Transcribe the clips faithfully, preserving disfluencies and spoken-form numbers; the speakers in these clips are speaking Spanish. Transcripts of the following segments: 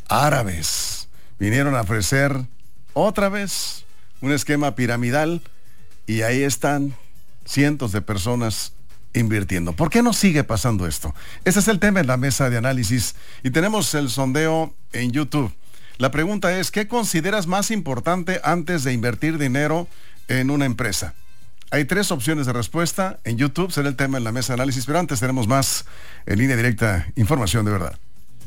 árabes vinieron a ofrecer otra vez un esquema piramidal y ahí están cientos de personas invirtiendo. ¿Por qué no sigue pasando esto? Ese es el tema en la mesa de análisis y tenemos el sondeo en YouTube. La pregunta es, ¿qué consideras más importante antes de invertir dinero en una empresa? Hay tres opciones de respuesta. En YouTube será el tema en la mesa de análisis, pero antes tenemos más en Línea Directa, información de verdad.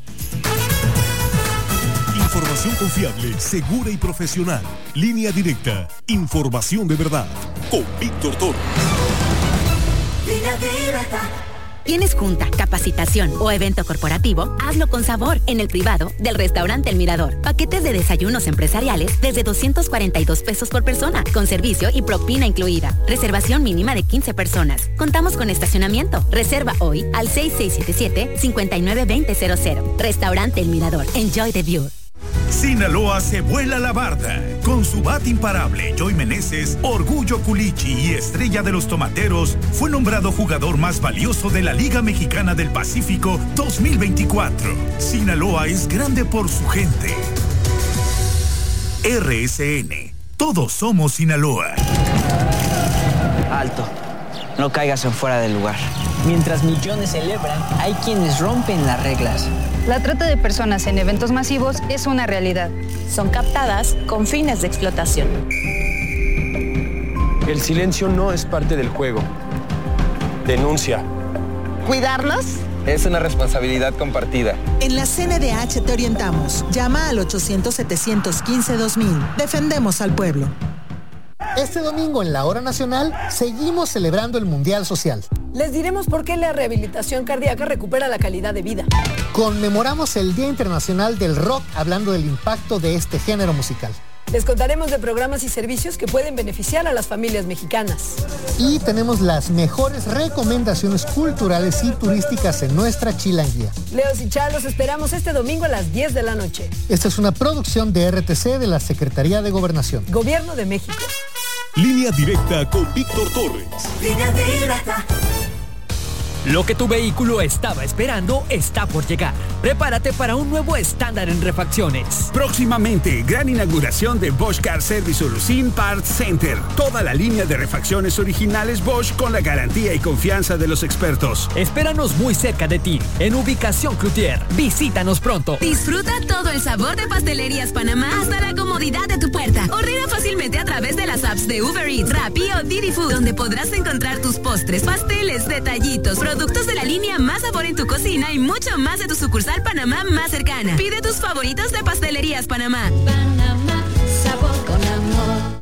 Información confiable, segura y profesional. Línea Directa, información de verdad. Con Víctor Torres. Línea Directa. ¿Tienes junta, capacitación o evento corporativo? Hazlo con sabor en el privado del Restaurante El Mirador. Paquetes de desayunos empresariales desde doscientos cuarenta y dos pesos por persona, con servicio y propina incluida. Reservación mínima de quince personas. Contamos con estacionamiento. Reserva hoy al seis seis siete siete, cinco nueve dos cero cero cero. Restaurante El Mirador. Enjoy the view. Sinaloa se vuela la barda. Con su bat imparable, Joy Meneses, orgullo culichi y estrella de los tomateros, fue nombrado jugador más valioso de la Liga Mexicana del Pacífico dos mil veinticuatro. Sinaloa es grande por su gente. R S N. Todos somos Sinaloa. Alto. No caigas en fuera del lugar. Mientras millones celebran, hay quienes rompen las reglas. La trata de personas en eventos masivos es una realidad. Son captadas con fines de explotación. El silencio no es parte del juego. Denuncia. ¿Cuidarlos? Es una responsabilidad compartida. En la C N D H te orientamos. Llama al ochocientos, setecientos quince, dos mil. Defendemos al pueblo. Este domingo en la Hora Nacional seguimos celebrando el Mundial Social. Les diremos por qué la rehabilitación cardíaca recupera la calidad de vida. Conmemoramos el Día Internacional del Rock hablando del impacto de este género musical. Les contaremos de programas y servicios que pueden beneficiar a las familias mexicanas. Y tenemos las mejores recomendaciones culturales y turísticas en nuestra chilanguía. Leos y Chá, los esperamos este domingo a las diez de la noche. Esta es una producción de R T C de la Secretaría de Gobernación. Gobierno de México. Línea Directa con Víctor Torres. Línea Directa. Lo que tu vehículo estaba esperando está por llegar. Prepárate para un nuevo estándar en refacciones. Próximamente, gran inauguración de Bosch Car Service Solution Parts Center. Toda la línea de refacciones originales Bosch con la garantía y confianza de los expertos. Espéranos muy cerca de ti, en Ubicación Cloutier. Visítanos pronto. Disfruta todo el sabor de Pastelerías Panamá hasta la comodidad de tu puerta. Ordena fácilmente a través de las apps de Uber Eats, Rappi o Didi Food, donde podrás encontrar tus postres, pasteles, detallitos, productos de la línea Más Sabor en tu cocina y mucho más de tu sucursal Panamá más cercana. Pide tus favoritos de Pastelerías Panamá. Panamá, sabor con amor.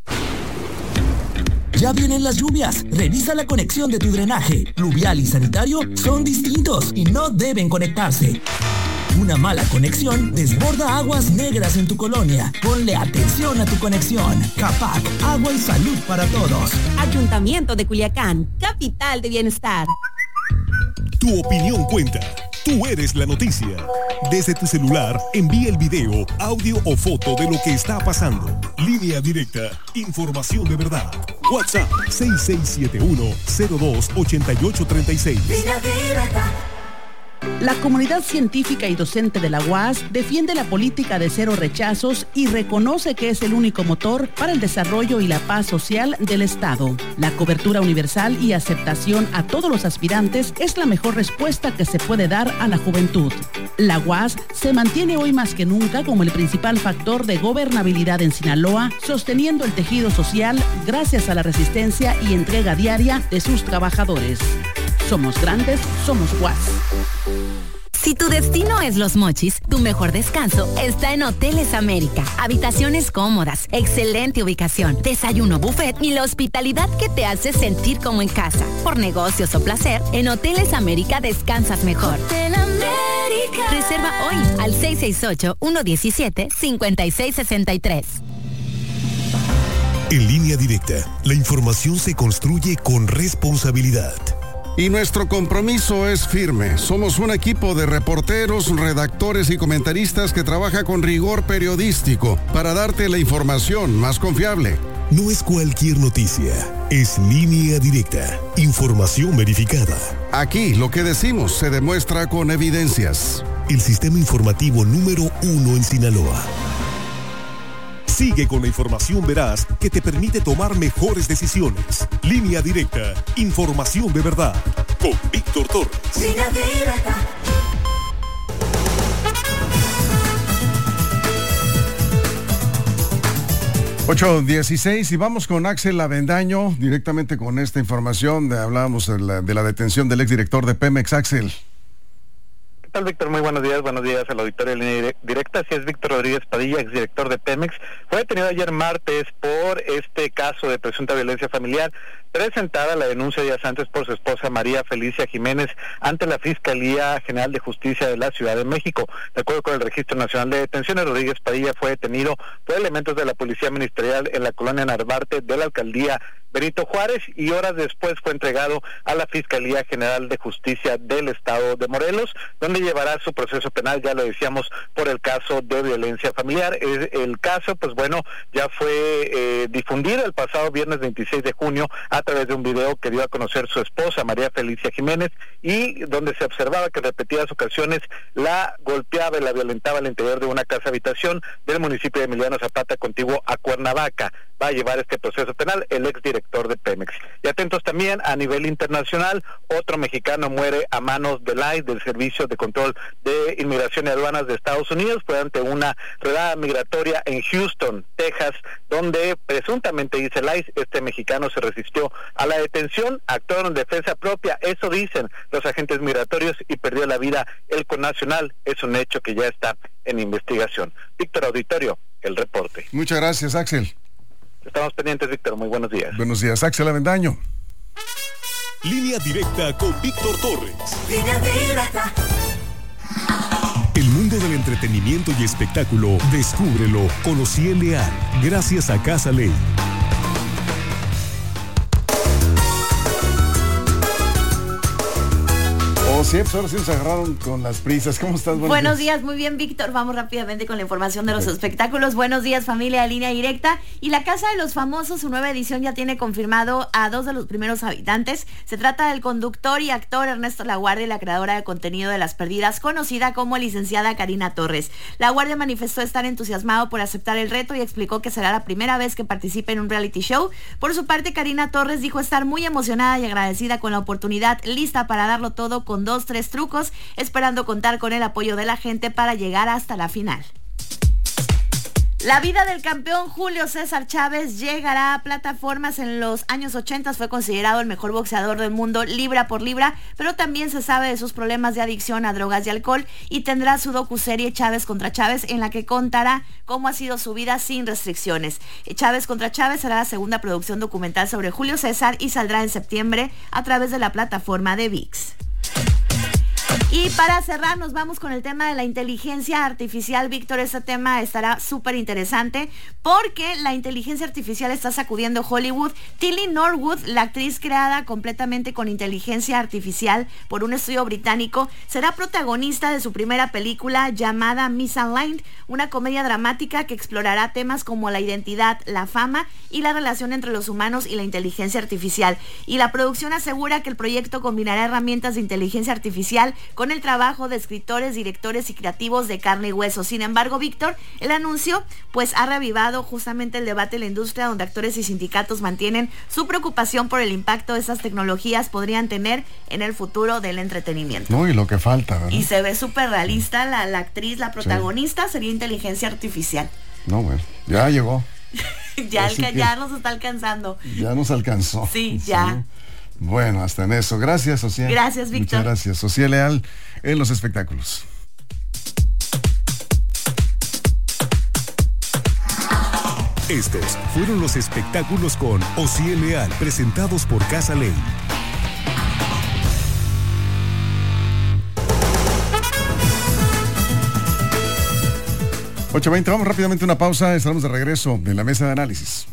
Ya vienen las lluvias. Revisa la conexión de tu drenaje. Pluvial y sanitario son distintos y no deben conectarse. Una mala conexión desborda aguas negras en tu colonia. Ponle atención a tu conexión. Capac, agua y salud para todos. Ayuntamiento de Culiacán, capital de bienestar. Tu opinión cuenta. Tú eres la noticia. Desde tu celular, envía el video, audio o foto de lo que está pasando. Línea Directa, información de verdad. WhatsApp seis seis siete uno, cero dos, ocho ocho tres seis. Línea Directa. La comunidad científica y docente de la U A S defiende la política de cero rechazos y reconoce que es el único motor para el desarrollo y la paz social del Estado. La cobertura universal y aceptación a todos los aspirantes es la mejor respuesta que se puede dar a la juventud. La U A S se mantiene hoy más que nunca como el principal factor de gobernabilidad en Sinaloa, sosteniendo el tejido social gracias a la resistencia y entrega diaria de sus trabajadores. Somos grandes, somos U A S. Si tu destino es Los Mochis, tu mejor descanso está en Hoteles América. Habitaciones cómodas, excelente ubicación, desayuno buffet y la hospitalidad que te hace sentir como en casa. Por negocios o placer, en Hoteles América descansas mejor. Hotel América. Reserva hoy al seis seis ocho, uno uno siete, cinco seis seis tres. En Línea Directa, la información se construye con responsabilidad. Y nuestro compromiso es firme. Somos un equipo de reporteros, redactores y comentaristas que trabaja con rigor periodístico para darte la información más confiable. No es cualquier noticia, es Línea Directa, información verificada. Aquí lo que decimos se demuestra con evidencias. el sistema informativo número uno en Sinaloa. Sigue con la información veraz que te permite tomar mejores decisiones. Línea Directa, información de verdad, con Víctor Torres. Línea Directa. ocho dieciséis y vamos con Axel Avendaño, directamente con esta información. De, hablábamos de la, de la detención del exdirector de Pemex, Axel. ¿Qué tal, Víctor? Muy buenos días, buenos días al auditorio de Línea Directa. Así es, Víctor Rodríguez Padilla, exdirector de Pemex, fue detenido ayer martes por este caso de presunta violencia familiar, presentada la denuncia días antes por su esposa María Felicia Jiménez ante la Fiscalía General de Justicia de la Ciudad de México. De acuerdo con el Registro Nacional de Detenciones, Rodríguez Padilla fue detenido por elementos de la Policía Ministerial en la colonia Narvarte de la Alcaldía Benito Juárez y horas después fue entregado a la Fiscalía General de Justicia del Estado de Morelos, donde llevará su proceso penal, ya lo decíamos, por el caso de violencia familiar. El, el caso, pues bueno, ya fue eh, difundido el pasado viernes veintiséis de junio a través de un video que dio a conocer su esposa, María Felicia Jiménez, y donde se observaba que en repetidas ocasiones la golpeaba y la violentaba al interior de una casa habitación del municipio de Emiliano Zapata, contiguo a Cuernavaca. Va a llevar este proceso penal el exdirector de Pemex. Y atentos también, a nivel internacional, otro mexicano muere a manos del I C E, del Servicio de Control de Inmigración y Aduanas de Estados Unidos, fue ante una redada migratoria en Houston, Texas, donde presuntamente, dice el I C E, este mexicano se resistió a la detención, actuaron en defensa propia, eso dicen los agentes migratorios, y perdió la vida el connacional. Es un hecho que ya está en investigación. Víctor Auditorio, el reporte. Muchas gracias, Axel. Estamos pendientes, Víctor. Muy buenos días. Buenos días, Axel Avendaño. Línea Directa con Víctor Torres. Línea Directa. El mundo del entretenimiento y espectáculo, descúbrelo con Ociel Leal, gracias a Casa Ley. Oh, sí, pues ahora sí nos agarraron con las prisas. ¿Cómo estás? Buenos, Buenos días. días, muy bien, Víctor. Vamos rápidamente con la información de los sí. espectáculos. Buenos días, familia de Línea Directa. Y la Casa de los Famosos, su nueva edición, ya tiene confirmado a dos de los primeros habitantes. Se trata del conductor y actor Ernesto Laguardia y la creadora de contenido de Las Perdidas, conocida como licenciada Karina Torres. Laguardia manifestó estar entusiasmado por aceptar el reto y explicó que será la primera vez que participe en un reality show. Por su parte, Karina Torres dijo estar muy emocionada y agradecida con la oportunidad, lista para darlo todo con dos, tres trucos, esperando contar con el apoyo de la gente para llegar hasta la final. La vida del campeón Julio César Chávez llegará a plataformas. En los años ochenta fue considerado el mejor boxeador del mundo libra por libra, pero también se sabe de sus problemas de adicción a drogas y alcohol, y tendrá su docuserie Chávez contra Chávez, en la que contará cómo ha sido su vida sin restricciones. Chávez contra Chávez será la segunda producción documental sobre Julio César y saldrá en septiembre a través de la plataforma de V I X. Y para cerrar, nos vamos con el tema de la inteligencia artificial. Víctor, este tema estará súper interesante porque la inteligencia artificial está sacudiendo Hollywood. Tilly Norwood, la actriz creada completamente con inteligencia artificial por un estudio británico, será protagonista de su primera película llamada Misaligned, una comedia dramática que explorará temas como la identidad, la fama y la relación entre los humanos y la inteligencia artificial. Y la producción asegura que el proyecto combinará herramientas de inteligencia artificial con el trabajo de escritores, directores y creativos de carne y hueso. Sin embargo, Víctor, el anuncio pues ha revivado justamente el debate en la industria, donde actores y sindicatos mantienen su preocupación por el impacto de estas tecnologías podrían tener en el futuro del entretenimiento. No, y lo que falta, ¿verdad? Y se ve súper realista, la, la actriz, la protagonista sí. sería inteligencia artificial. No, bueno, ya llegó. ya, alca- ya nos está alcanzando. Ya nos alcanzó. Sí, ya. Sí. Bueno, hasta en eso. Gracias, Ociel. Gracias, Víctor. Muchas gracias. Ociel Leal en los espectáculos. Estos fueron los espectáculos con Ociel Leal, presentados por Casa Ley. ocho veinte, vamos rápidamente a una pausa. Estaremos de regreso en la mesa de análisis.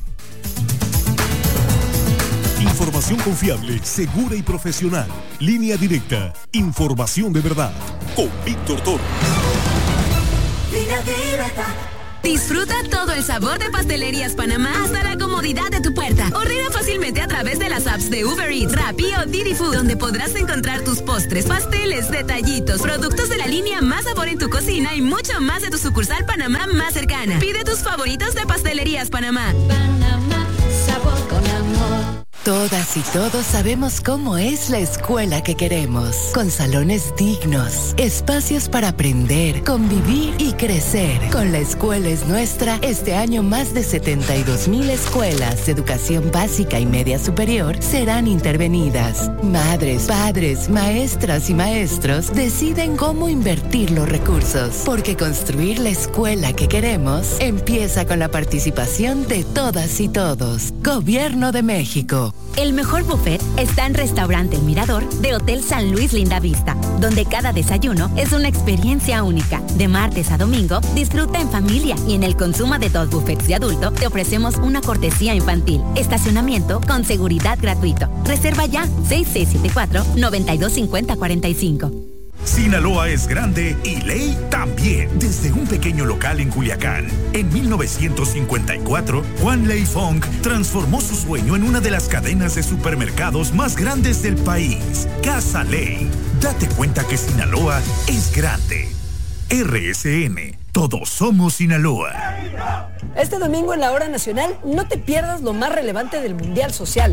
Información confiable, segura y profesional. Línea Directa. Información de verdad. Con Víctor Torres. Línea Directa. Disfruta todo el sabor de Pastelerías Panamá hasta la comodidad de tu puerta. Ordena fácilmente a través de las apps de Uber Eats, Rappi o Didi Food, donde podrás encontrar tus postres, pasteles, detallitos, productos de la línea Más Sabor en tu cocina y mucho más de tu sucursal Panamá más cercana. Pide tus favoritos de Pastelerías Panamá. Panamá, sabor con amor. Todas y todos sabemos cómo es la escuela que queremos, con salones dignos, espacios para aprender, convivir y crecer. Con La Escuela es Nuestra, este año más de setenta y dos mil escuelas de educación básica y media superior serán intervenidas. Madres, padres, maestras y maestros deciden cómo invertir los recursos, porque construir la escuela que queremos empieza con la participación de todas y todos. Gobierno de México. El mejor buffet está en Restaurante El Mirador de Hotel San Luis Lindavista, donde cada desayuno es una experiencia única. De martes a domingo, disfruta en familia y en el consumo de dos buffets de adulto te ofrecemos una cortesía infantil. Estacionamiento con seguridad gratuito. Reserva ya seis seis siete cuatro, nueve dos cinco cero cuatro cinco. Sinaloa es grande y ley también. Desde un pequeño local en Culiacán, en mil novecientos cincuenta y cuatro, Juan Ley Fong transformó su sueño en una de las cadenas de supermercados más grandes del país, Casa Ley. Date cuenta que Sinaloa es grande. R S N, todos somos Sinaloa. Este domingo en la Hora Nacional, no te pierdas lo más relevante del Mundial Social.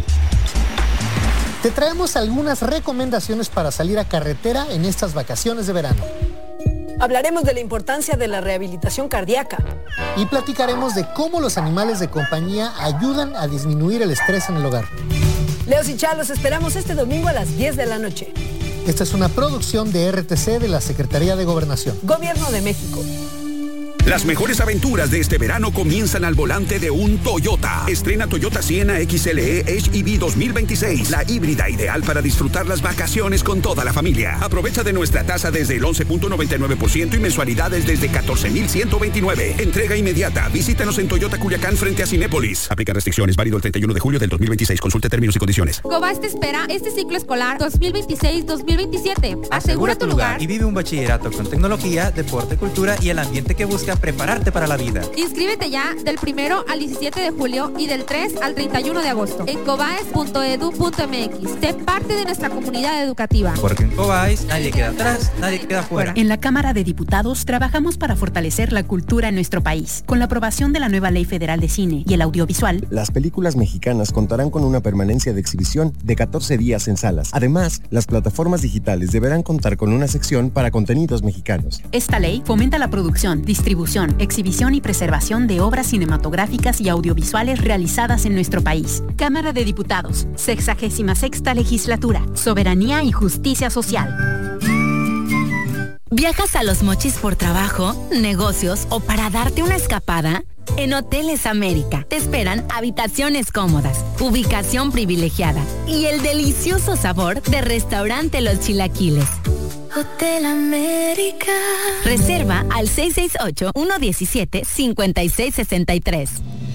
Te traemos algunas recomendaciones para salir a carretera en estas vacaciones de verano. Hablaremos de la importancia de la rehabilitación cardíaca. Y platicaremos de cómo los animales de compañía ayudan a disminuir el estrés en el hogar. Leos y Chá, los esperamos este domingo a las diez de la noche. Esta es una producción de R T C de la Secretaría de Gobernación. Gobierno de México. Las mejores aventuras de este verano comienzan al volante de un Toyota. Estrena Toyota Sienna X L E H E V dos mil veintiséis, la híbrida ideal para disfrutar las vacaciones con toda la familia. Aprovecha de nuestra tasa desde el once punto noventa y nueve por ciento y mensualidades desde catorce mil ciento veintinueve. Entrega inmediata. Visítanos en Toyota Culiacán frente a Cinépolis. Aplica restricciones. Válido el treinta y uno de julio del dos mil veintiséis. Consulte términos y condiciones. Cobas te espera este ciclo escolar dos mil veintiséis dos mil veintisiete. Asegura tu lugar y vive un bachillerato con tecnología, deporte, cultura y el ambiente que busca prepararte para la vida. Inscríbete ya del primero al diecisiete de julio y del tres al treinta y uno de agosto en cobaes punto edu punto m x. Sé parte de nuestra comunidad educativa. Porque en Cobaes nadie queda atrás, nadie queda fuera. En la Cámara de Diputados trabajamos para fortalecer la cultura en nuestro país. Con la aprobación de la nueva Ley Federal de Cine y el Audiovisual, las películas mexicanas contarán con una permanencia de exhibición de catorce días en salas. Además, las plataformas digitales deberán contar con una sección para contenidos mexicanos. Esta ley fomenta la producción, distribución, exhibición y preservación de obras cinematográficas y audiovisuales realizadas en nuestro país. Cámara de Diputados, sexagésima sexta legislatura, soberanía y justicia social. ¿Viajas a Los Mochis por trabajo, negocios o para darte una escapada? En Hoteles América te esperan habitaciones cómodas, ubicación privilegiada y el delicioso sabor de Restaurante Los Chilaquiles. Hotel América. Reserva al seis seis ocho, uno uno siete, cinco seis seis tres.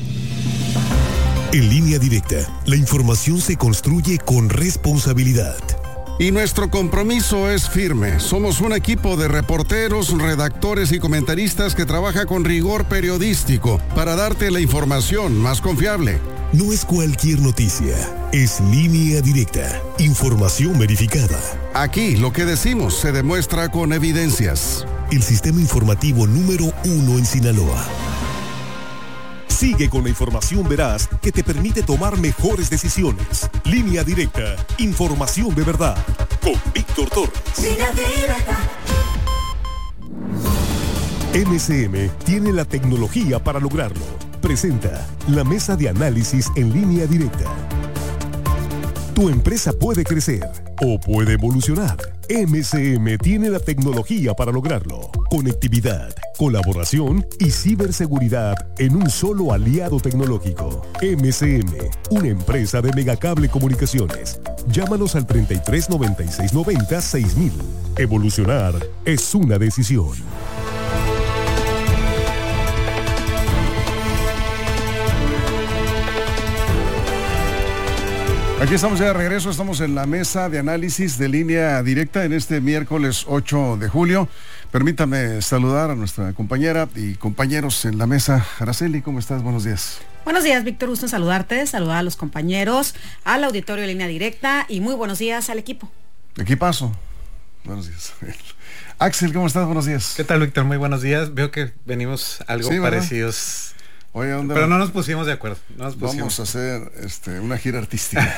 En Línea Directa, la información se construye con responsabilidad. Y nuestro compromiso es firme. Somos un equipo de reporteros, redactores y comentaristas que trabaja con rigor periodístico para darte la información más confiable. No es cualquier noticia, es Línea Directa, información verificada. Aquí lo que decimos se demuestra con evidencias. El sistema informativo número uno en Sinaloa. Sigue con la información veraz que te permite tomar mejores decisiones. Línea Directa, información de verdad. Con Víctor Torres. Línea Directa. M S M tiene la tecnología para lograrlo. Presenta la mesa de análisis en Línea Directa. Tu empresa puede crecer o puede evolucionar. M S M tiene la tecnología para lograrlo. Conectividad, colaboración y ciberseguridad en un solo aliado tecnológico. M S M, una empresa de Megacable Comunicaciones. Llámanos al treinta y tres noventa y seis noventa seis mil. Evolucionar es una decisión. Aquí estamos ya de regreso, estamos en la mesa de análisis de Línea Directa en este miércoles ocho de julio. Permítame saludar a nuestra compañera y compañeros en la mesa. Araceli, ¿cómo estás? Buenos días. Buenos días, Víctor, gusto en saludarte, saludar a los compañeros, al auditorio de Línea Directa y muy buenos días al equipo. Equipazo. Buenos días. Axel, ¿cómo estás? Buenos días. ¿Qué tal, Víctor? Muy buenos días. Veo que venimos algo sí, parecidos. Oye, ¿dónde Pero no nos pusimos de acuerdo. No nos pusimos. Vamos a hacer este, una gira artística.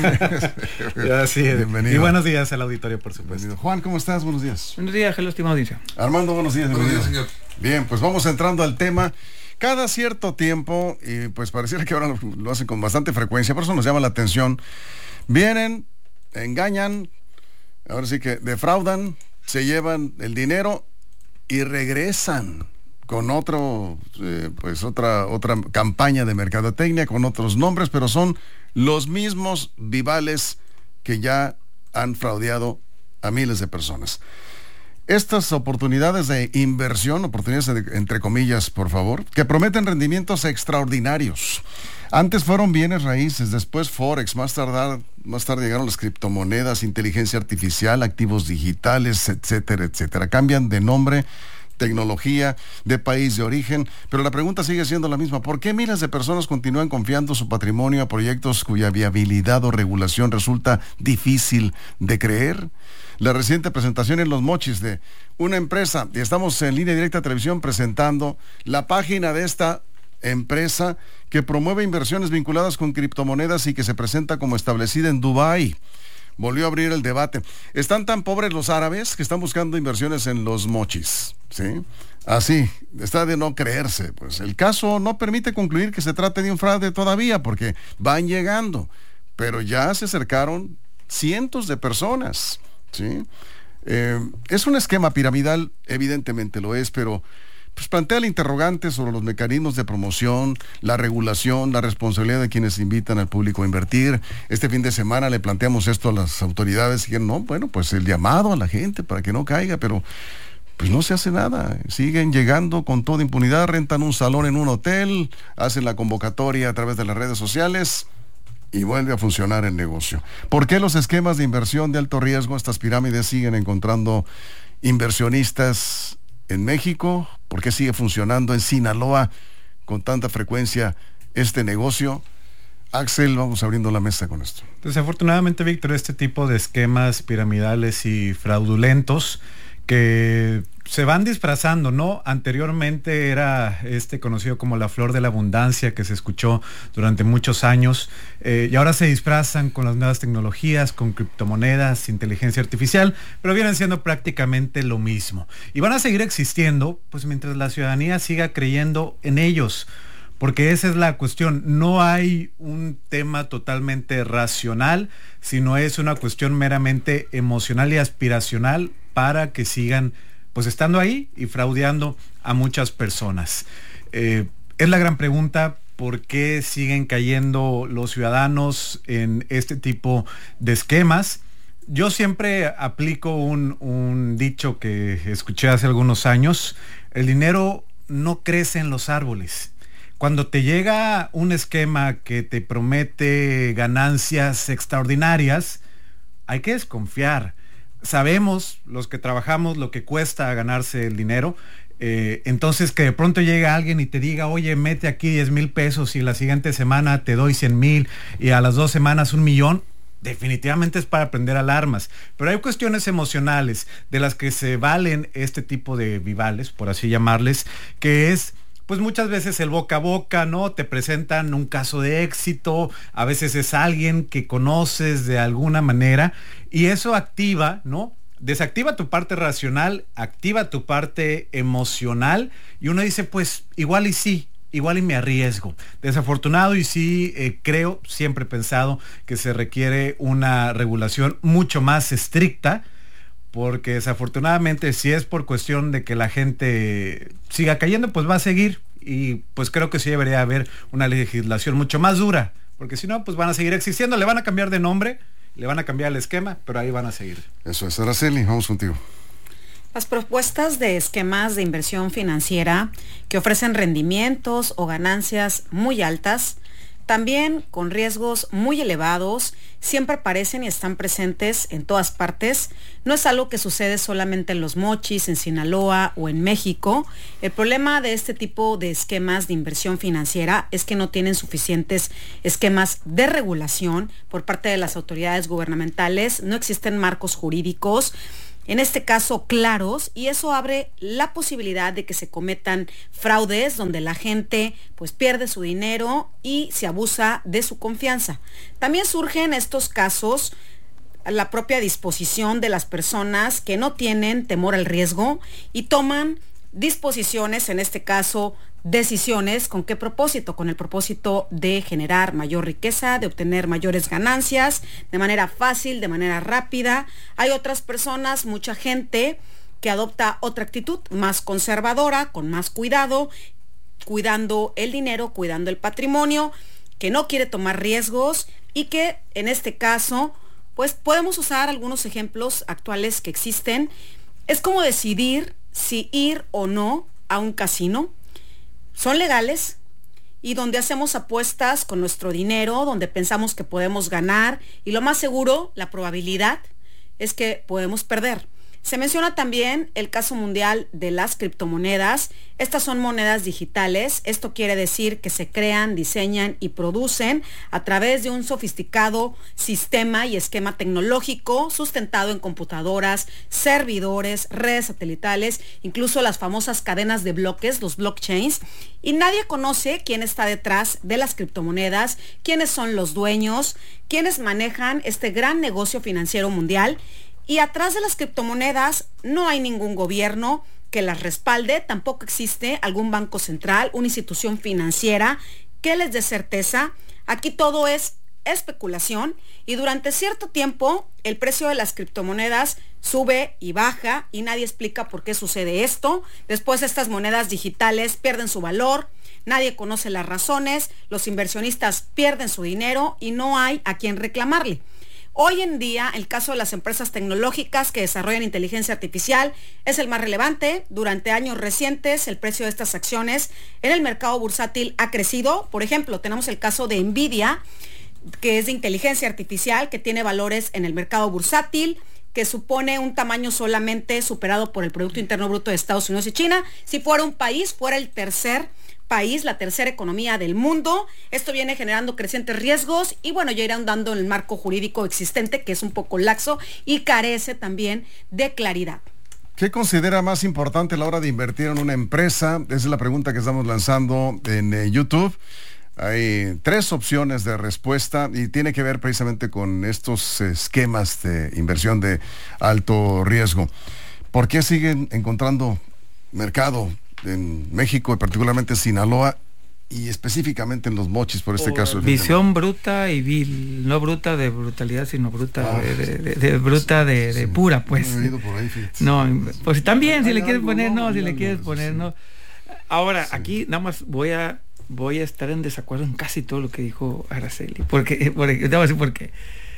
Ya, sí, bienvenido. Y buenos días al auditorio, por supuesto. Bienvenido. Juan, ¿cómo estás? Buenos días. Buenos días, hello, estimada audiencia. Armando, buenos días. Buenos días, señor. Bien, pues vamos entrando al tema. Cada cierto tiempo, y pues pareciera que ahora lo, lo hacen con bastante frecuencia, por eso nos llama la atención, vienen, engañan, ahora sí que defraudan, se llevan el dinero y regresan con otro, eh, pues otra, otra campaña de mercadotecnia, con otros nombres, pero son los mismos vivales que ya han fraudeado a miles de personas. Estas oportunidades de inversión, oportunidades de, entre comillas, por favor, que prometen rendimientos extraordinarios. Antes fueron bienes raíces, después Forex, más tardar, más tarde llegaron las criptomonedas, inteligencia artificial, activos digitales, etcétera, etcétera. Cambian de nombre, tecnología, de país de origen, pero la pregunta sigue siendo la misma. ¿Por qué miles de personas continúan confiando su patrimonio a proyectos cuya viabilidad o regulación resulta difícil de creer? La reciente presentación en Los Mochis de una empresa, y estamos en Línea Directa Televisión presentando la página de esta empresa que promueve inversiones vinculadas con criptomonedas y que se presenta como establecida en Dubái. Volvió a abrir el debate. ¿Están tan pobres los árabes que están buscando inversiones en Los Mochis? ¿Sí? Así, está de no creerse. Pues el caso no permite concluir que se trate de un fraude todavía, porque van llegando, pero ya se acercaron cientos de personas. ¿Sí? Eh, es un esquema piramidal, evidentemente lo es, pero pues plantea el interrogante sobre los mecanismos de promoción, la regulación, la responsabilidad de quienes invitan al público a invertir. Este fin de semana le planteamos esto a las autoridades y dijeron, no, bueno, pues el llamado a la gente para que no caiga, pero pues no se hace nada. Siguen llegando con toda impunidad, rentan un salón en un hotel, hacen la convocatoria a través de las redes sociales y vuelve a funcionar el negocio. ¿Por qué los esquemas de inversión de alto riesgo, estas pirámides, siguen encontrando inversionistas en México? ¿Por qué sigue funcionando en Sinaloa con tanta frecuencia este negocio? Axel, vamos abriendo la mesa con esto. Desafortunadamente, Víctor, este tipo de esquemas piramidales y fraudulentos que se van disfrazando, ¿no? Anteriormente era este conocido como la flor de la abundancia, que se escuchó durante muchos años, eh, y ahora se disfrazan con las nuevas tecnologías, con criptomonedas, inteligencia artificial, pero vienen siendo prácticamente lo mismo. Y van a seguir existiendo, pues mientras la ciudadanía siga creyendo en ellos, porque esa es la cuestión. No hay un tema totalmente racional, sino es una cuestión meramente emocional y aspiracional para que sigan pues estando ahí y fraudeando a muchas personas. Eh, es la gran pregunta, ¿por qué siguen cayendo los ciudadanos en este tipo de esquemas? Yo siempre aplico un, un dicho que escuché hace algunos años: el dinero no crece en los árboles. Cuando te llega un esquema que te promete ganancias extraordinarias, hay que desconfiar. Sabemos, los que trabajamos, lo que cuesta ganarse el dinero. Eh, entonces que de pronto llega alguien y te diga, oye, mete aquí diez mil pesos y la siguiente semana te doy cien mil y a las dos semanas un millón, definitivamente es para prender alarmas. Pero hay cuestiones emocionales de las que se valen este tipo de vivales, por así llamarles, que es pues muchas veces el boca a boca, ¿no? Te presentan un caso de éxito, a veces es alguien que conoces de alguna manera y eso activa, ¿no? Desactiva tu parte racional, activa tu parte emocional y uno dice, pues igual y sí, igual y me arriesgo. Desafortunado y sí eh, creo, siempre he pensado que se requiere una regulación mucho más estricta, porque desafortunadamente si es por cuestión de que la gente siga cayendo, pues va a seguir y pues creo que sí debería haber una legislación mucho más dura, porque si no, pues van a seguir existiendo, le van a cambiar de nombre, le van a cambiar el esquema, pero ahí van a seguir. Eso es. Araceli, vamos contigo. Las propuestas de esquemas de inversión financiera que ofrecen rendimientos o ganancias muy altas también con riesgos muy elevados, siempre aparecen y están presentes en todas partes. No es algo que sucede solamente en Los Mochis, en Sinaloa o en México. El problema de este tipo de esquemas de inversión financiera es que no tienen suficientes esquemas de regulación por parte de las autoridades gubernamentales, no existen marcos jurídicos, en este caso claros, y eso abre la posibilidad de que se cometan fraudes donde la gente pues pierde su dinero y se abusa de su confianza. También surgen estos casos la propia disposición de las personas que no tienen temor al riesgo y toman disposiciones, en este caso decisiones. ¿Con qué propósito? Con el propósito de generar mayor riqueza, de obtener mayores ganancias de manera fácil, de manera rápida. Hay otras personas, mucha gente que adopta otra actitud más conservadora, con más cuidado, cuidando el dinero, cuidando el patrimonio, que no quiere tomar riesgos y que en este caso pues podemos usar algunos ejemplos actuales que existen. Es como decidir si ir o no a un casino. Son legales y donde hacemos apuestas con nuestro dinero, donde pensamos que podemos ganar y lo más seguro, la probabilidad es que podemos perder. Se menciona también el caso mundial de las criptomonedas. Estas son monedas digitales. Esto quiere decir que se crean, diseñan y producen a través de un sofisticado sistema y esquema tecnológico sustentado en computadoras, servidores, redes satelitales, incluso las famosas cadenas de bloques, los blockchains. Y nadie conoce quién está detrás de las criptomonedas, quiénes son los dueños, quiénes manejan este gran negocio financiero mundial. Y atrás de las criptomonedas no hay ningún gobierno que las respalde, tampoco existe algún banco central, una institución financiera que les dé certeza. Aquí todo es especulación y durante cierto tiempo el precio de las criptomonedas sube y baja y nadie explica por qué sucede esto. Después estas monedas digitales pierden su valor, nadie conoce las razones, los inversionistas pierden su dinero y no hay a quien reclamarle. Hoy en día, el caso de las empresas tecnológicas que desarrollan inteligencia artificial es el más relevante. Durante años recientes, el precio de estas acciones en el mercado bursátil ha crecido. Por ejemplo, tenemos el caso de Nvidia, que es de inteligencia artificial, que tiene valores en el mercado bursátil, que supone un tamaño solamente superado por el Producto Interno Bruto de Estados Unidos y China. Si fuera un país, fuera el tercer país, la tercera economía del mundo. Esto viene generando crecientes riesgos y bueno, ya irán dando el marco jurídico existente, que es un poco laxo y carece también de claridad. ¿Qué considera más importante a la hora de invertir en una empresa? Esa es la pregunta que estamos lanzando en eh, YouTube. Hay tres opciones de respuesta y tiene que ver precisamente con estos esquemas de inversión de alto riesgo. ¿Por qué siguen encontrando mercado en México y particularmente en Sinaloa y específicamente en Los Mochis por este por caso? Visión bruta y vil, no bruta de brutalidad, sino bruta ah, de, de, de, de bruta de, de sí, pura, pues. No, por ahí, no, pues también si le quieres poner, no, si le quieres poner, no. Ahora, sí. Aquí nada más voy a voy a estar en desacuerdo en casi todo lo que dijo Araceli, porque, porque te voy a decir por qué.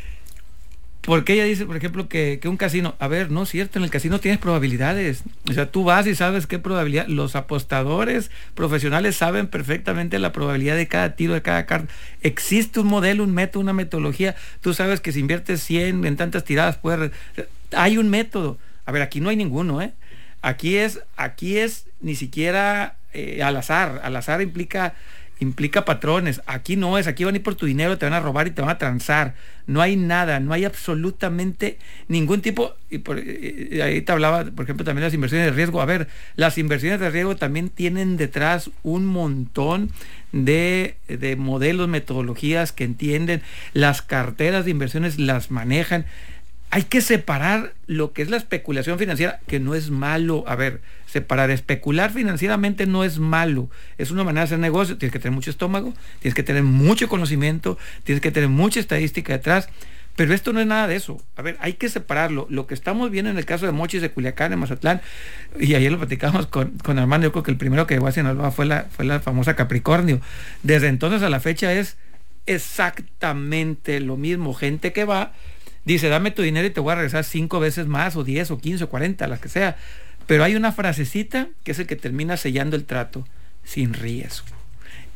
Porque ella dice, por ejemplo, que, que un casino, a ver, no es cierto, en el casino tienes probabilidades. O sea, tú vas y sabes qué probabilidad. Los apostadores profesionales saben perfectamente la probabilidad de cada tiro, de cada carta. Existe un modelo, un método, una metodología. Tú sabes que si inviertes cien en tantas tiradas, puedes... Hay un método. A ver, aquí no hay ninguno, ¿eh? Aquí es, aquí es ni siquiera eh, al azar. Al azar implica... implica patrones. Aquí no es, aquí van a ir por tu dinero, te van a robar y te van a transar. No hay nada, no hay absolutamente ningún tipo, y, por, y ahí te hablaba, por ejemplo, también las inversiones de riesgo. A ver, las inversiones de riesgo también tienen detrás un montón de, de modelos, metodologías que entienden, las carteras de inversiones las manejan. Hay que separar lo que es la especulación financiera, que no es malo. A ver, separar, especular financieramente no es malo. Es una manera de hacer negocio. Tienes que tener mucho estómago, tienes que tener mucho conocimiento, tienes que tener mucha estadística detrás. Pero esto no es nada de eso. A ver, hay que separarlo. Lo que estamos viendo en el caso de Mochis, de Culiacán, en Mazatlán, y ayer lo platicamos con, con Armando, yo creo que el primero que llegó a Sinaloa fue la, fue la famosa Capricornio. Desde entonces a la fecha es exactamente lo mismo. Gente que va... dice, dame tu dinero y te voy a regresar cinco veces más, o diez, o quince, o cuarenta, las que sea. Pero hay una frasecita que es el que termina sellando el trato: sin riesgo.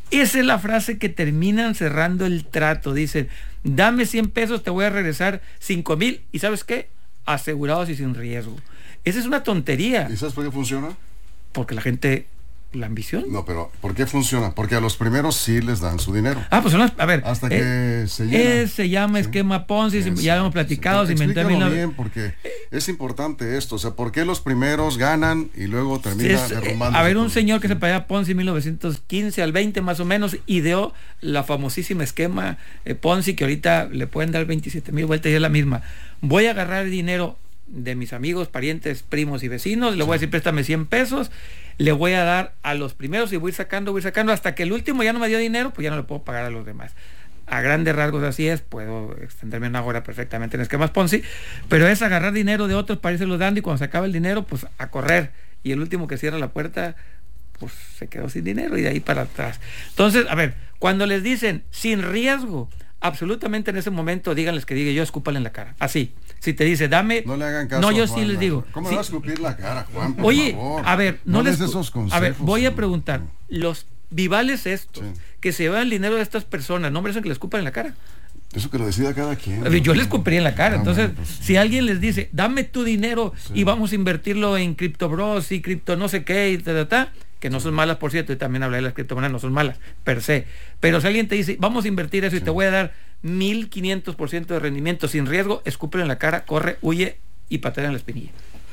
Esa es la frase que terminan cerrando el trato. Dicen, dame cien pesos, te voy a regresar cinco mil. ¿Y sabes qué? Asegurados y sin riesgo. Esa es una tontería. ¿Y sabes por qué funciona? Porque la gente... la ambición. No, pero ¿por qué funciona? Porque a los primeros sí les dan su dinero. Ah, pues son las, a ver. Hasta que eh, se llena. Eh, se llama sí. esquema Ponzi, sí, ya hemos platicado. Sí, se explícalo la... bien, porque es importante esto. O sea, ¿por qué los primeros ganan y luego termina es, derrumbando? A ver, un señor que se pagaba Ponzi en mil novecientos quince al veinte más o menos, ideó la famosísima esquema eh, Ponzi, que ahorita le pueden dar veintisiete mil vueltas y es la misma. Voy a agarrar dinero de mis amigos, parientes, primos y vecinos, le voy a decir préstame cien pesos, le voy a dar a los primeros y voy a ir sacando, voy a ir sacando hasta que el último ya no me dio dinero, pues ya no le puedo pagar a los demás. A grandes rasgos así es, puedo extenderme una hora perfectamente en esquemas Ponzi, pero es agarrar dinero de otros para irse dando y cuando se acaba el dinero, pues a correr, y el último que cierra la puerta, pues se quedó sin dinero y de ahí para atrás. Entonces, a ver, cuando les dicen sin riesgo, absolutamente en ese momento díganles que diga yo, escúpale en la cara, así. Si te dice, dame... No le hagan caso. No, yo Juan, sí les digo. ¿Cómo sí. le vas a escupir la cara, Juan? Por Oye, favor. a ver, no, no les... esos consejos, a ver, voy a preguntar. Los vivales estos, sí. que se llevan el dinero de estas personas, ¿no merecen que le escupan en la cara? Eso que lo decida cada quien. Ver, yo les escupiría en la cara. Ah, Entonces, bueno, pues, si alguien les dice, dame tu dinero sí. y vamos a invertirlo en CryptoBros y cripto no sé qué, y ta, ta, ta, que no son malas, por cierto, y también hablé de las criptomonedas, no son malas, per se. Pero si alguien te dice, vamos a invertir eso sí. y te voy a dar mil quinientos por ciento de rendimiento sin riesgo, escúpelo en la cara, corre, huye y patea en la espinilla.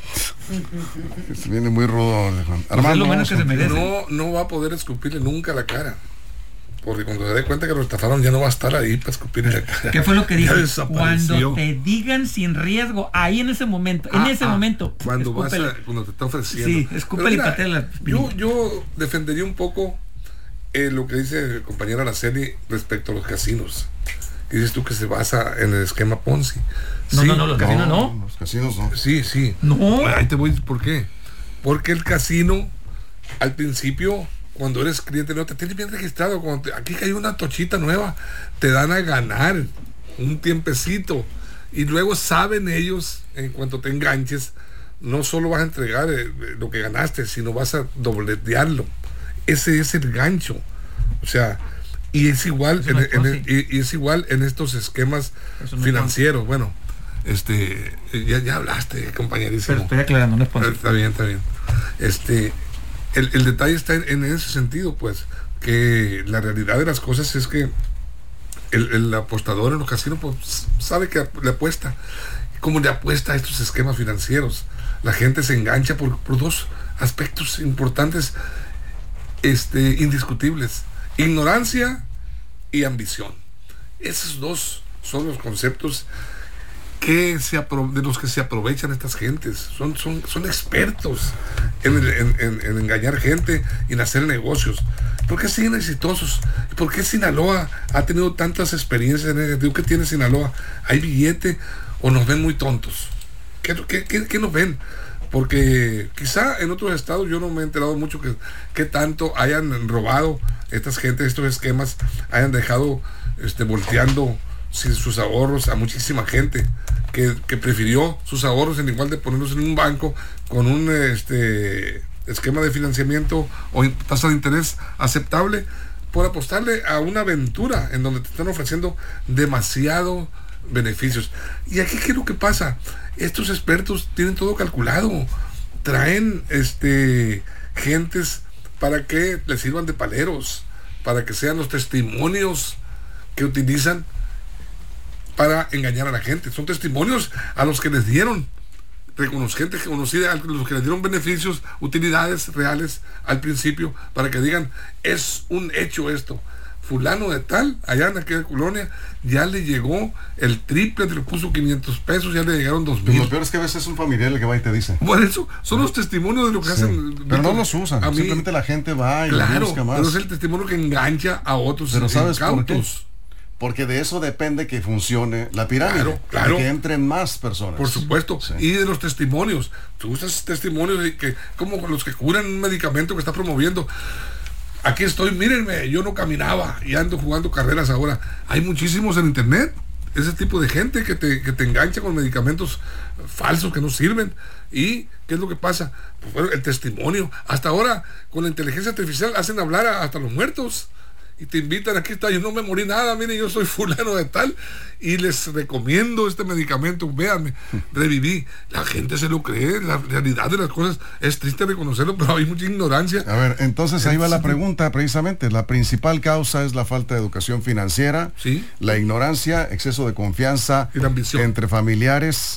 Se viene muy rudo, Juan. Armando, es lo menos que se merece. No, no va a poder escupirle nunca la cara. Porque cuando se dé cuenta que lo estafaron ya no va a estar ahí para escupirle la cara. ¿Qué fue lo que dije? Cuando te digan sin riesgo, ahí en ese momento, ah, en ese ah, momento, cuando escúpele. vas a, cuando te está ofreciendo. Sí, escúpele y patea la yo, yo defendería un poco eh, lo que dice el compañero Araceli respecto a los casinos. Dices tú que se basa en el esquema Ponzi. No, sí, no, no, los no, casinos no. Los casinos no. Sí, sí. No. Bueno, ahí te voy, ¿por qué? Porque el casino, al principio, cuando eres cliente, no te tienes bien registrado. Cuando te, aquí hay una tochita nueva, te dan a ganar un tiempecito. Y luego saben ellos, en cuanto te enganches, no solo vas a entregar eh, lo que ganaste, sino vas a dobletearlo. Ese es el gancho. O sea, y es igual en, en el, y, y es igual en estos esquemas no financieros. Bueno, este ya, ya hablaste, compañerísimo. Pero estoy aclarando, no es Ponzi. Está bien, está bien. Este, el, el detalle está en, en ese sentido, pues, que la realidad de las cosas es que el, el apostador en los casinos pues, sabe que le apuesta. Como le apuesta a estos esquemas financieros, la gente se engancha por, por dos aspectos importantes, este, indiscutibles: ignorancia y ambición. Esos dos son los conceptos que se de los que se aprovechan estas gentes. Son, son, son expertos en, en, en, en engañar gente y en hacer negocios. ¿Por qué siguen exitosos? ¿Por qué Sinaloa ha tenido tantas experiencias en ese sentido? ¿Qué tiene Sinaloa? ¿Hay billete o nos ven muy tontos? ¿Qué, qué, qué, qué nos ven? Porque quizá en otros estados yo no me he enterado mucho que, que tanto hayan robado estas gentes, estos esquemas, hayan dejado este, volteando sin sus ahorros a muchísima gente que, que prefirió sus ahorros en igual de ponerlos en un banco con un este, esquema de financiamiento o tasa de interés aceptable por apostarle a una aventura en donde te están ofreciendo demasiado beneficios. Y aquí, ¿qué es lo que pasa? Estos expertos tienen todo calculado, traen este gentes para que les sirvan de paleros, para que sean los testimonios que utilizan para engañar a la gente. Son testimonios a los que les dieron gente conocida, a los que les dieron beneficios, utilidades reales al principio, para que digan, es un hecho esto. Fulano de tal, allá en aquella colonia, ya le llegó el triple, te le puso quinientos pesos, ya le llegaron dos mil. Lo peor es que a veces es un familiar el que va y te dice. Bueno, eso son los testimonios de lo que sí. hacen. Pero no los usan, a mí, simplemente la gente va y claro, busca más. Pero es el testimonio que engancha a otros. Pero ¿sabes por qué? Cautos. Porque de eso depende que funcione la pirámide, claro, claro. que entren más personas. Por supuesto, sí. Y de los testimonios. Tú usas testimonios de que, como los que curan un medicamento que está promoviendo. Aquí estoy, mírenme, yo no caminaba y ando jugando carreras ahora. Hay muchísimos en internet, ese tipo de gente que te, que te engancha con medicamentos falsos que no sirven. ¿Y qué es lo que pasa? Pues bueno, el testimonio. Hasta ahora, con la inteligencia artificial, hacen hablar a, hasta los muertos. y te invitan, aquí está, yo no me morí nada, mire, yo soy fulano de tal y les recomiendo este medicamento, véanme, reviví. La gente se lo cree, la realidad de las cosas es triste reconocerlo, pero hay mucha ignorancia. A ver, entonces ahí va la pregunta precisamente. La principal causa es la falta de educación financiera, ¿sí? La ignorancia, exceso de confianza y la ambición entre familiares,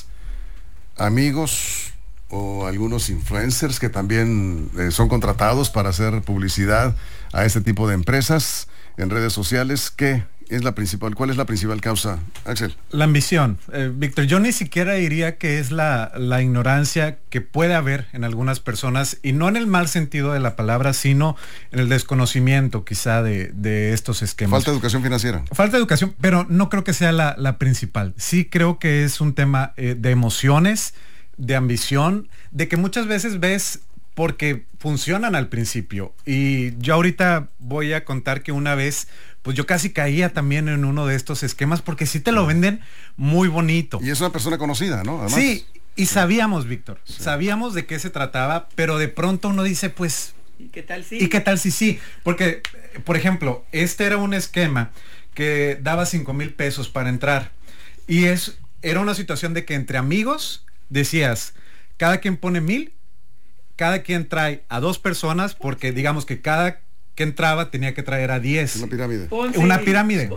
amigos o algunos influencers que también eh, son contratados para hacer publicidad a este tipo de empresas en redes sociales. ¿Qué es la principal? ¿Cuál es la principal causa, Axel? La ambición. Eh, Víctor, yo ni siquiera diría que es la, la ignorancia que puede haber en algunas personas, y no en el mal sentido de la palabra, sino en el desconocimiento quizá de, de estos esquemas. Falta de educación financiera. Falta de educación, pero no creo que sea la, la principal. Sí creo que es un tema eh, de emociones, de ambición, de que muchas veces ves porque funcionan al principio. Y yo ahorita voy a contar que una vez, pues yo casi caía también en uno de estos esquemas, porque sí te lo venden muy bonito. Y es una persona conocida, ¿no? Además. Sí, y sabíamos, Víctor, sí. sabíamos de qué se trataba, pero de pronto uno dice, pues... ¿Y qué tal si? ¿Y qué tal si sí? Porque, por ejemplo, este era un esquema que daba cinco mil pesos para entrar. Y es, era una situación de que entre amigos decías, cada quien pone mil, cada quien trae a dos personas, porque digamos que cada que entraba tenía que traer a diez. Una pirámide. Ponce. Una pirámide.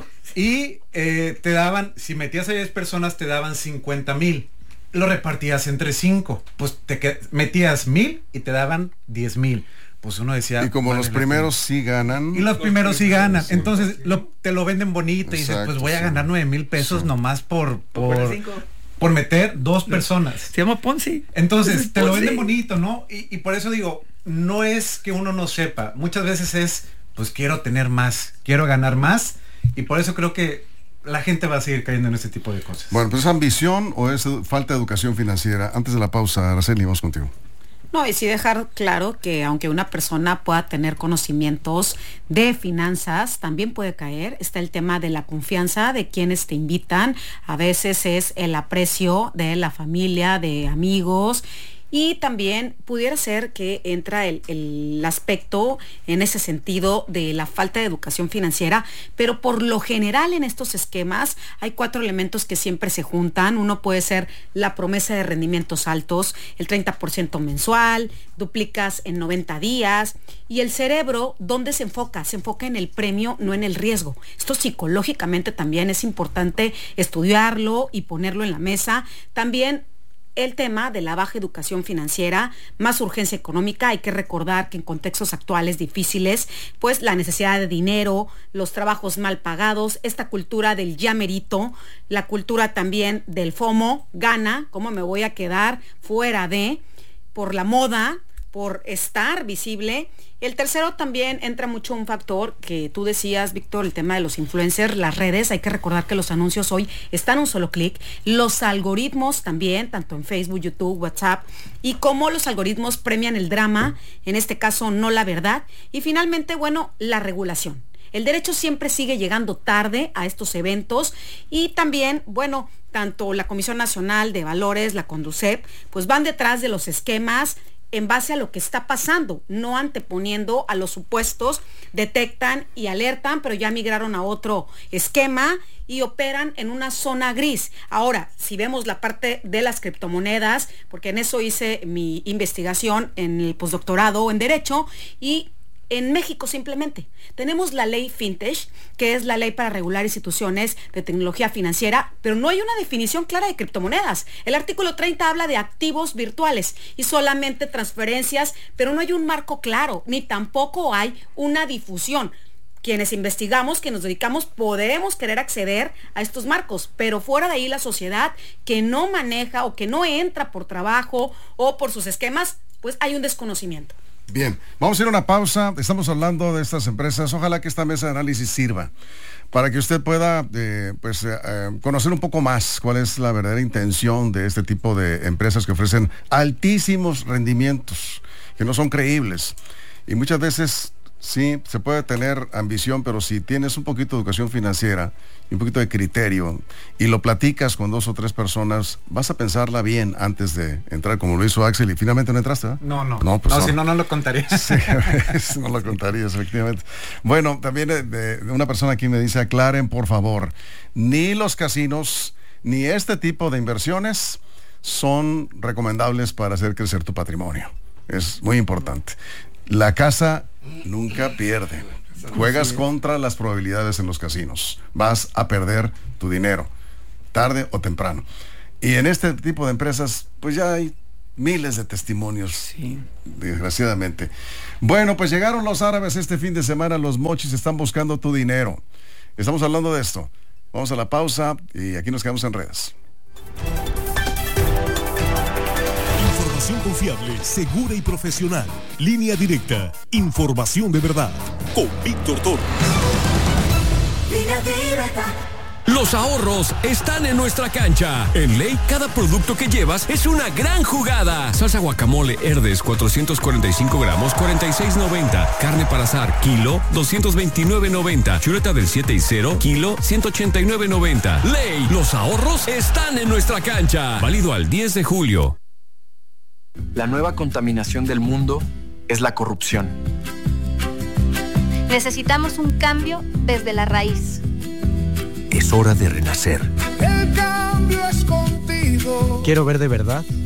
Y eh, te daban, si metías a diez personas, te daban cincuenta mil. Lo repartías entre cinco. Pues te metías mil y te daban diez mil. Pues uno decía... Y como vale, los primeros sí ganan. Y los, los primeros sí ganan. Sí, entonces sí. Lo, te lo venden bonito. Exacto, y dices, pues voy a ganar nueve mil pesos sí. nomás por... por, por por meter dos personas. Se llama Ponzi. Entonces, es te Ponzi. Lo venden bonito, ¿no? Y, y por eso digo, no es que uno no sepa. Muchas veces es, pues quiero tener más, quiero ganar más. Y por eso creo que la gente va a seguir cayendo en este tipo de cosas. Bueno, pues ¿es ambición o es falta de educación financiera? Antes de la pausa, Araceli, vamos contigo. No, y sí dejar claro que aunque una persona pueda tener conocimientos de finanzas, también puede caer. Está el tema de la confianza de quienes te invitan. A veces es el aprecio de la familia, de amigos. Y también pudiera ser que entra el, el aspecto en ese sentido de la falta de educación financiera, pero por lo general en estos esquemas hay cuatro elementos que siempre se juntan. Uno puede ser la promesa de rendimientos altos, el treinta por ciento mensual, duplicas en noventa días, y el cerebro, ¿dónde se enfoca? Se enfoca en el premio, no en el riesgo. Esto psicológicamente también es importante estudiarlo y ponerlo en la mesa. También el tema de la baja educación financiera, más urgencia económica. Hay que recordar que en contextos actuales difíciles, pues la necesidad de dinero, los trabajos mal pagados, esta cultura del ya merito, la cultura también del FOMO, gana, cómo me voy a quedar fuera de, por la moda, por estar visible. El tercero también entra mucho un factor que tú decías, Víctor, el tema de los influencers, las redes. Hay que recordar que los anuncios hoy están a un solo clic. Los algoritmos también, tanto en Facebook, YouTube, WhatsApp, y cómo los algoritmos premian el drama, en este caso no la verdad. Y finalmente, bueno, la regulación. El derecho siempre sigue llegando tarde a estos eventos, y también, bueno, tanto la Comisión Nacional de Valores, la CONDUCEP, pues van detrás de los esquemas en base a lo que está pasando, no anteponiendo a los supuestos, detectan y alertan, pero ya migraron a otro esquema y operan en una zona gris. Ahora, si vemos la parte de las criptomonedas, porque en eso hice mi investigación en el postdoctorado en Derecho, y en México simplemente tenemos la ley FinTech, que es la ley para regular instituciones de tecnología financiera, pero no hay una definición clara de criptomonedas. El artículo treinta habla de activos virtuales y solamente transferencias, pero no hay un marco claro, ni tampoco hay una difusión. Quienes investigamos, que nos dedicamos, podemos querer acceder a estos marcos, pero fuera de ahí la sociedad que no maneja o que no entra por trabajo o por sus esquemas, pues hay un desconocimiento. Bien, vamos a ir a una pausa. Estamos hablando de estas empresas. Ojalá que esta mesa de análisis sirva para que usted pueda eh, pues, eh, conocer un poco más cuál es la verdadera intención de este tipo de empresas que ofrecen altísimos rendimientos, que no son creíbles. Y muchas veces Sí, se puede tener ambición, pero si tienes un poquito de educación financiera y un poquito de criterio y lo platicas con dos o tres personas, vas a pensarla bien antes de entrar, como lo hizo Axel, y finalmente no entraste, ¿eh? No, no. No, pues no, no. si no, no lo contaría. Sí, no lo contarías, efectivamente. Bueno, también de, de una persona aquí me dice, aclaren, por favor, ni los casinos, ni este tipo de inversiones son recomendables para hacer crecer tu patrimonio. Es muy importante. La casa nunca pierde. Juegas contra las probabilidades en los casinos. Vas a perder tu dinero, tarde o temprano. Y en este tipo de empresas, pues ya hay miles de testimonios, sí, desgraciadamente. Bueno, pues llegaron los árabes este fin de semana. Los mochis están buscando tu dinero. Estamos hablando de esto. Vamos a la pausa y aquí nos quedamos en redes. Información confiable, segura y profesional. Línea Directa. Información de verdad. Con Víctor Toro. Línea Directa. Los ahorros están en nuestra cancha. En Ley, cada producto que llevas es una gran jugada. Salsa guacamole Herdes, cuatrocientos cuarenta y cinco gramos, cuarenta y seis noventa. Carne para asar, kilo, doscientos veintinueve noventa. Chuleta del siete y cero, kilo, ciento ochenta y nueve noventa. Ley, los ahorros están en nuestra cancha. Válido al diez de julio. La nueva contaminación del mundo es la corrupción. Necesitamos un cambio desde la raíz. Es hora de renacer. El cambio es contigo. Quiero ver de verdad